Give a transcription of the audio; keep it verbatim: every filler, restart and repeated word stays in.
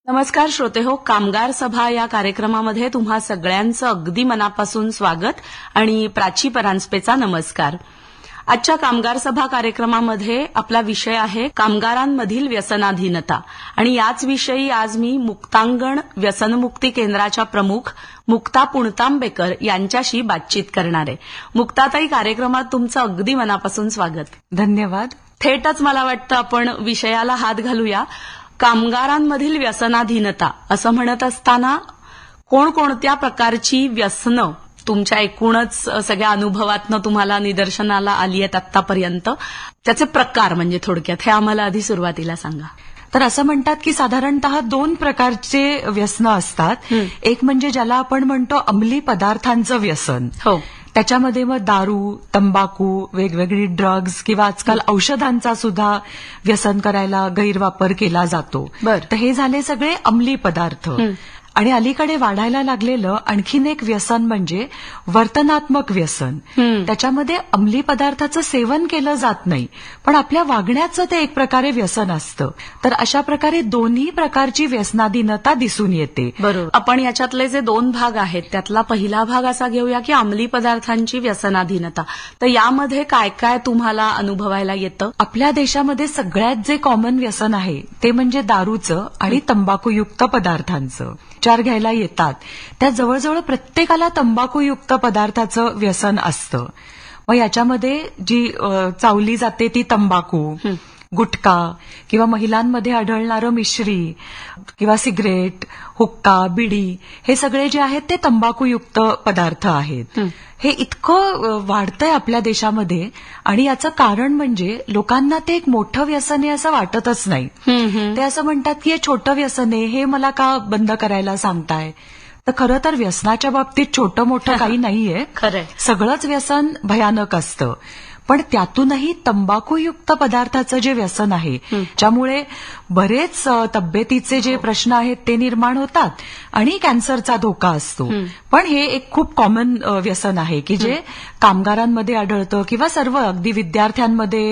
नमस्कार श्रोते हो, कामगार सभा या कार्यक्रमामध्ये तुम्हा सगळ्यांचं अगदी मनापासून स्वागत आणि प्राची परांजपेचा नमस्कार. आजच्या कामगार सभा कार्यक्रमामध्ये आपला विषय आहे कामगारांमधील व्यसनाधीनता आणि याच विषयी आज मी मुक्तांगण व्यसनमुक्ती केंद्राच्या प्रमुख मुक्ता पुणतांबेकर यांच्याशी बातचीत करणार आहे. मुक्ताताई, कार्यक्रमात तुमचं अगदी मनापासून स्वागत. धन्यवाद. थेटच मला वाटतं आपण विषयाला हात घालूया. कामगारांमधील व्यसनाधीनता असं म्हणत असताना कोणकोणत्या प्रकारची व्यसनं तुमच्या एकूणच सगळ्या अनुभवातनं तुम्हाला निदर्शनाला आली आहेत आतापर्यंत, त्याचे प्रकार म्हणजे थोडक्यात हे आम्हाला आधी सुरुवातीला सांगा. तर असं म्हणतात की साधारणतः दोन प्रकारचे व्यसनं असतात. एक म्हणजे ज्याला आपण म्हणतो अंमली पदार्थांचं व्यसन. हो. त्याच्यामध्ये मग दारू, तंबाखू, वेगवेगळी ड्रग्ज किंवा आजकाल औषधांचा सुद्धा व्यसन करायला गैरवापर केला जातो. तर हे झाले सगळे अंमली पदार्थ. आणि अलीकडे वाढायला लागलेलं आणखीन एक व्यसन म्हणजे वर्तनात्मक व्यसन. त्याच्यामध्ये अंमली पदार्थाचं सेवन केलं जात नाही, पण आपल्या वागण्याचं ते एक प्रकारे व्यसन असतं. तर अशा प्रकारे दोन्ही प्रकारची व्यसनाधीनता दिसून येते. बरोबर. आपण याच्यातले जे दोन भाग आहेत त्यातला पहिला भाग असा घेऊया की अंमली पदार्थांची व्यसनाधीनता. तर यामध्ये काय काय तुम्हाला अनुभवायला येतं? आपल्या देशामध्ये सगळ्यात जे कॉमन व्यसन आहे ते म्हणजे दारूचं आणि तंबाखूयुक्त पदार्थांचं. उपचार घ्यायला येतात त्या जवळजवळ प्रत्येकाला तंबाखूयुक्त पदार्थाचं व्यसन असतं. मग याच्यामध्ये जी चावली जाते ती तंबाखू, गुटखा किंवा महिलांमध्ये आढळणारं मिश्री किंवा सिगरेट, हुक्का, बिडी हे सगळे जे आहेत ते तंबाखूयुक्त पदार्थ आहेत. हे इतकं वाढतंय आपल्या देशामध्ये आणि याचं कारण म्हणजे लोकांना ते एक मोठं व्यसन आहे असं वाटतच नाही. ते असं म्हणतात की हे छोटं व्यसन आहे, हे मला का बंद करायला सांगताय. तर खरं तर व्यसनाच्या बाबतीत छोटं मोठं काही नाहीये. खरंय. सगळंच व्यसन भयानक असतं. पण त्यातूनही तंबाखूयुक्त पदार्थाचं जे व्यसन आहे ज्यामुळे बरेच तब्येतीचे जे प्रश्न आहेत ते निर्माण होतात आणि कॅन्सरचा धोका असतो. पण हे एक खूप कॉमन व्यसन आहे की जे कामगारांमध्ये आढळतं किंवा सर्व अगदी विद्यार्थ्यांमध्ये